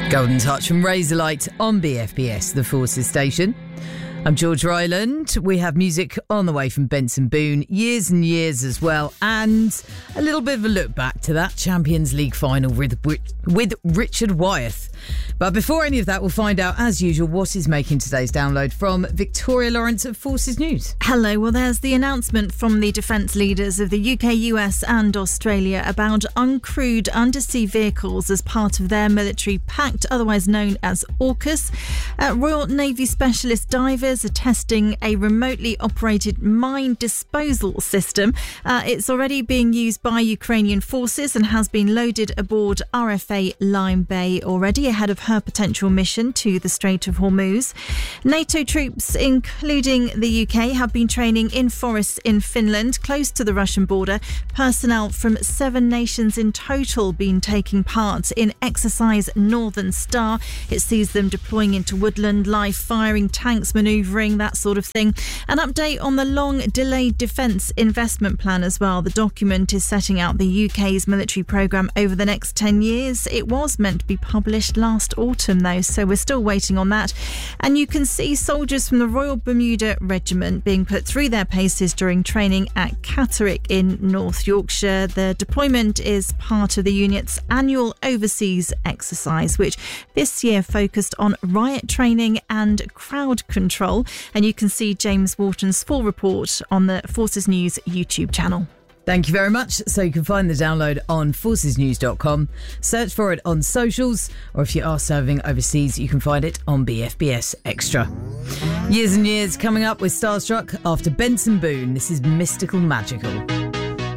Golden Touch from Razorlight on BFBS, the Forces station. I'm George Ryland. We have music on the way from Benson Boone, years and years as well, and a little bit of a look back to that Champions League final with Richard Wyeth. But before any of that, we'll find out, as usual, what is making today's download from Victoria Lawrence at Forces News. Hello. Well, there's the announcement from the defence leaders of the UK, US and Australia about uncrewed undersea vehicles as part of their military pact, otherwise known as AUKUS. Royal Navy specialist divers are testing a remotely operated mine disposal system. It's already being used by Ukrainian forces and has been loaded aboard RFA Lime Bay already ahead of her potential mission to the Strait of Hormuz. NATO troops, including the UK, have been training in forests in Finland, close to the Russian border. Personnel from 7 nations in total been taking part in Exercise Northern Star. It sees them deploying into woodland, live firing, tanks manoeuvring, that sort of thing. An update on the long-delayed defence investment plan as well. The document is setting out the UK's military programme over the next 10 years. It was meant to be published last autumn though, so we're still waiting on that. And you can see soldiers from the Royal Bermuda Regiment being put through their paces during training at Catterick in North Yorkshire. The deployment is part of the unit's annual overseas exercise, which this year focused on riot training and crowd control. And you can see James Wharton's full report on the Forces News YouTube channel. Thank you very much. So you can find the download on forcesnews.com. Search for it on socials, or if you are serving overseas, you can find it on BFBS Extra. Years and years coming up with Starstruck after Benson Boone. This is Mystical Magical.